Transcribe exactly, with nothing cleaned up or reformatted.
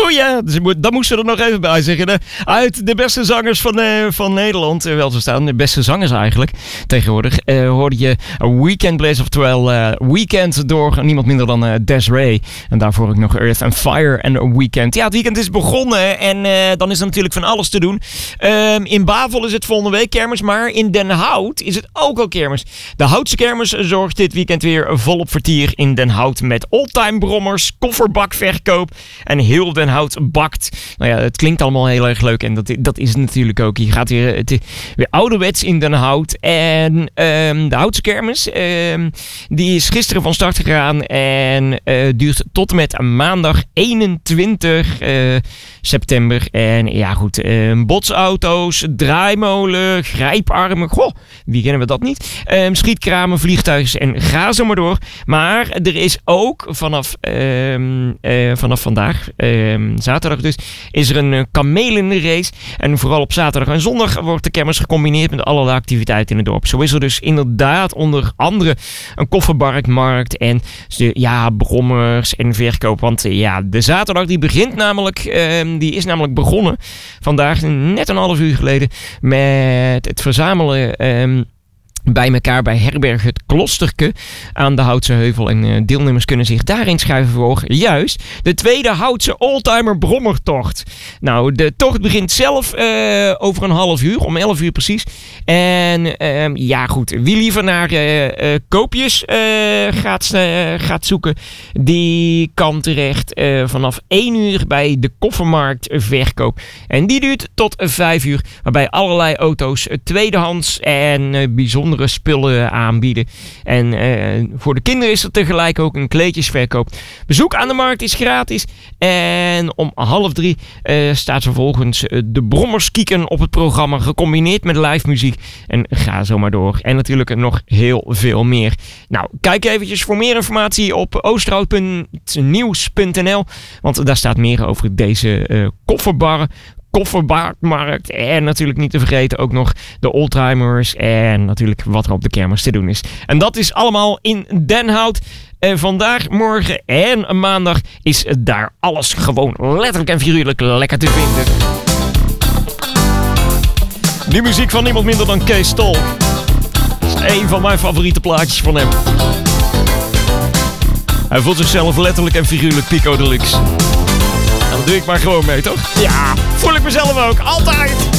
Oh ja, dus dat moesten we er nog even bij zeggen. Uit de beste zangers van, uh, van Nederland, uh, wel te staan, de beste zangers eigenlijk, tegenwoordig, uh, hoorde je Weekend Blaze, oftewel uh, Weekend door niemand minder dan uh, Des'ree. En daarvoor ook nog Earth and Fire en Weekend. Ja, het weekend is begonnen en uh, dan is er natuurlijk van alles te doen. Um, in Bavel is het volgende week kermis, maar in Den Hout is het ook al kermis. De Houtse kermis zorgt dit weekend weer volop vertier in Den Hout met oldtime brommers, kofferbakverkoop en heel Den Hout bakt. Nou ja, het klinkt allemaal heel erg leuk en dat, dat is het natuurlijk ook. Je gaat weer, het, weer ouderwets in Den Hout. En um, de Houtse kermis, um, die is gisteren van start gegaan en uh, duurt tot en met maandag eenentwintig uh, september. En ja goed, um, botsauto's, draaimolen, grijparmen. Goh, wie kennen we dat niet? Um, schietkramen, vliegtuigen en ga zo maar door. Maar er is ook vanaf, um, uh, vanaf vandaag, um, zaterdag dus, is er een uh, kamelenrace. En vooral op zaterdag en zondag wordt de kermis gecombineerd met allerlei activiteiten in het dorp. Zo is er dus inderdaad onder andere een kofferbakmarkt en ja, brommers en verkoop. Want uh, ja, de zaterdag die begint namelijk, um, die is namelijk begonnen vandaag, net een half uur geleden, met het verzamelen um, bij elkaar bij herberg Het Klosterke aan de Houtse Heuvel. En uh, deelnemers kunnen zich daarin schuiven voor juist de tweede Houtse Oldtimer Brommertocht. Nou, de tocht begint zelf uh, over een half uur, om elf uur precies. En uh, ja goed, wie liever naar uh, uh, koopjes uh, gaat, uh, gaat zoeken, die kan terecht uh, vanaf één uur bij de koffermarkt verkoop. En die duurt tot vijf uur, waarbij allerlei auto's uh, tweedehands en uh, bijzondere spullen aanbieden. En uh, voor de kinderen is er tegelijk ook een kleedjesverkoop. Bezoek aan de markt is gratis. En om half drie uh, staat vervolgens uh, de Brommerskieken op het programma, gecombineerd met live muziek. En ga zo maar door. En natuurlijk nog heel veel meer. Nou, kijk eventjes voor meer informatie op oosterhout punt nieuws punt n l, want daar staat meer over deze uh, kofferbarren, kofferbakmarkt en natuurlijk niet te vergeten ook nog de oldtimers en natuurlijk wat er op de kermis te doen is. En dat is allemaal in Den Hout. En vandaag, morgen en maandag is daar alles gewoon letterlijk en figuurlijk lekker te vinden. Die muziek van niemand minder dan Kees Stol. Dat is een van mijn favoriete plaatjes van hem. Hij voelt zichzelf letterlijk en figuurlijk Pico Deluxe. Dan doe ik maar gewoon mee, toch? Ja, voel ik mezelf ook. Altijd!